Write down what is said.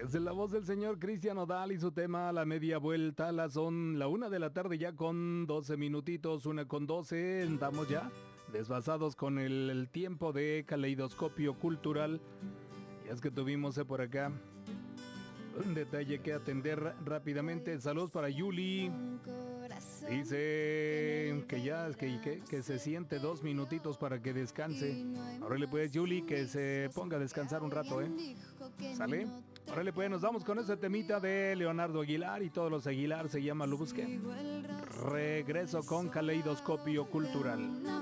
Es la voz del señor Cristian Nodal y su tema La Media Vuelta. Son la 1 de la tarde ya con 12 minutitos, 1:12. Andamos ya desfasados con el tiempo de Caleidoscopio Cultural. Y es que tuvimos por acá un detalle que atender rápidamente. Saludos para Yuli. Dice que se siente 2 minutitos para que descanse. Órale pues, Yuli, que se ponga a descansar un rato, ¿sale? Órale pues, nos vamos con ese temita de Leonardo Aguilar y todos los Aguilar, se llama Lo Busqué. Regreso con Caleidoscopio Cultural.